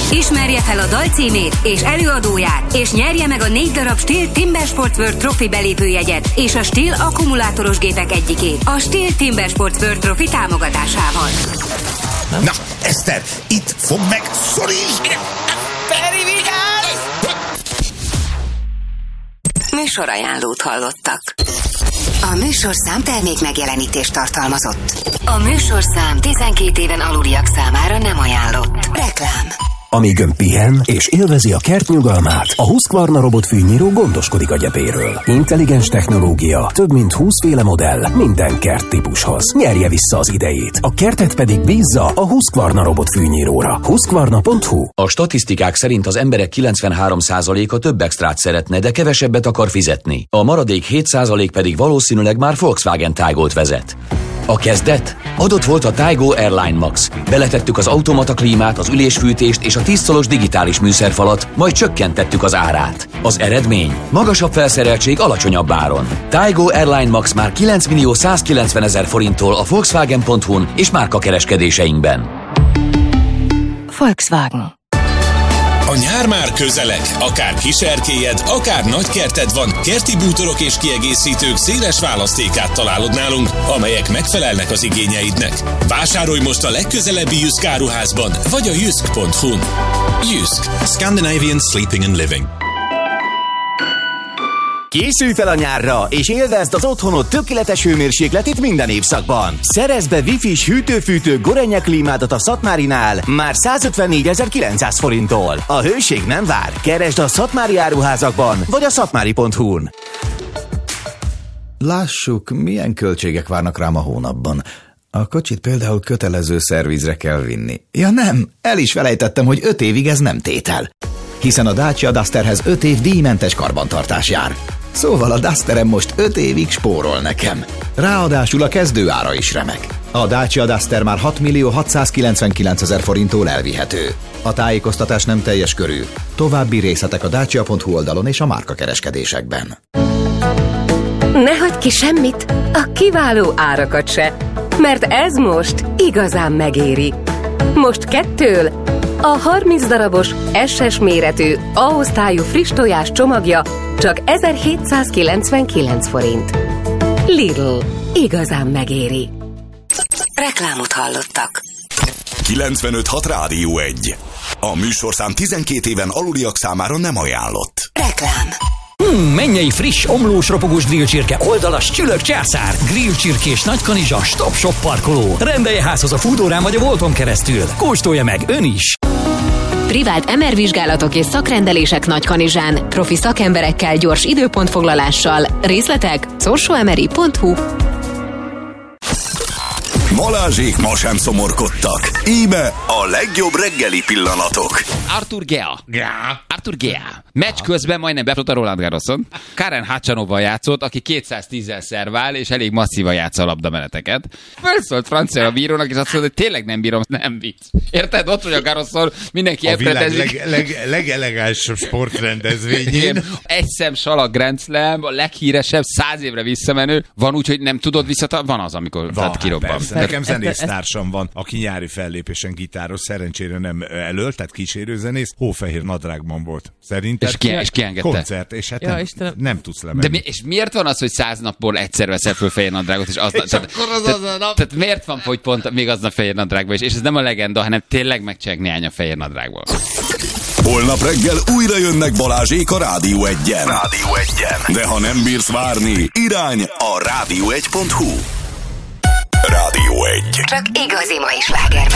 Ismerje fel a dal címét és előadóját, és nyerje meg a 4 darab Stihl Timber Sports World Trophy belépőjegyet és a Stihl akkumulátoros gépek egyikét a Stihl Timber Sports World Trophy támogatásával. Na, Eszter, itt fog meg, szorítsd! Feri, vigyázz! Műsorajánlót hallottak. A műsorszám termék megjelenítést tartalmazott. A műsorszám 12 éven aluliak számára nem ajánlott. Reklám. Amíg ön pihen és élvezi a kert nyugalmát, a Husqvarna robotfűnyíró gondoskodik a gyepéről. Intelligens technológia, több mint 20 féle modell, minden kert típushoz. Nyerje vissza az idejét. A kertet pedig bízza a Husqvarna robotfűnyíróra. Husqvarna.hu. A statisztikák szerint az emberek 93%-a több extrát szeretne, de kevesebbet akar fizetni. A maradék 7% pedig valószínűleg már Volkswagen Taygot vezet. A kezdet? Adott volt a Taygo Airline Max. Beletettük az automata klímát, az ülésfűtést és a 10 szolos digitális műszerfalat, majd csökkentettük az árát. Az eredmény? Magasabb felszereltség alacsonyabb áron. Taygo Airline Max már 9.190.000 forinttól a Volkswagen.hu-n és márkakereskedéseinkben. Volkswagen. A nyár már közeleg, akár kiserkélyed, akár nagykerted van, kerti bútorok és kiegészítők széles választékát találod nálunk, amelyek megfelelnek az igényeidnek. Vásárolj most a legközelebbi Jysk áruházban, vagy a jysk.hu-n. Jysk. Scandinavian Sleeping and Living. Készülj fel a nyárra, és élvezd az otthonod tökéletes hőmérsékletét minden évszakban. Szerezd be Wi-Fi-s hűtő-fűtő Gorenje klímádat a Szatmárinál már 154.900 forinttól. A hőség nem vár. Keresd a szatmári áruházakban, vagy a szatmári.hu-n. Lássuk, milyen költségek várnak rám a hónapban. A kocsit például kötelező szervizre kell vinni. Ja nem, el is felejtettem, hogy 5 évig ez nem tétel. Hiszen a Dacia Dusterhez 5 év díjmentes karbantartás jár. Szóval a Dusterem most 5 évig spórol nekem. Ráadásul a kezdőára is remek. A Dacia Duster már 6.699.000 forinttól elvihető. A tájékoztatás nem teljes körű. További részletek a dacia.hu oldalon és a márkakereskedésekben. Ne hagyd ki semmit, a kiváló árakat se, mert ez most igazán megéri. Most 2 a 30 darabos SS méretű A-osztályú friss tojás csomagja csak 1799 forint. Lidl. Igazán megéri. Reklámot hallottak. 95.6 Rádió 1. A műsorszám 12 éven aluliak számára nem ajánlott. Reklám. Mennyei friss, omlós, ropogós grillcsirke, oldalas, csülök, császár, grillcsirkés, nagykanizsa, stop-shop parkoló. Rendelje házhoz a Foodórán vagy a Volton keresztül. Kóstolja meg ön is! Privát MR vizsgálatok és szakrendelések Nagykanizsán. Profi szakemberekkel, gyors időpontfoglalással. Részletek sorsomri.hu. Balázsék ma sem szomorkodtak. Íme a legjobb reggeli pillanatok. Artur Gea. Meccs közben majdnem befut a Roland Garroson. Karen Khachanov-val játszott, aki 210-zel szervál, és elég masszívan játsza a labdameneteket. Felszólt francia a bírónak, és azt mondta, hogy tényleg nem bírom, nem vicc. Érted? Ott vagy a Garroson, mindenki elpretezik. A világ legelegánsabb sportrendezvényén. Egy szem salag Grand Slam, a leghíresebb, 100 évre visszamenő. Van úgy, hogy nem tudod van az, amikor kirobban. Nekem zenésztársam van, aki nyári fellépésen gitáros, szerencsére nem előtt, tehát kísérőzenész, hófehér nadrágban volt. Szerinted? És ki engedte? Koncert, és hát ja, nem tudsz lemenni. De és miért van az, hogy 100 napból egyszer veszel föl fehér nadrágot, és tehát miért van, hogy pont még aznap fehér nadrágban is? És ez nem a legenda, hanem tényleg megcsinálják néhány a fehér nadrágból. Holnap reggel újra jönnek Balázsék a Rádió 1-en. De ha nem bírsz várni, irány a rádió1.hu. Rádió 1. Csak igazi mai slágermek.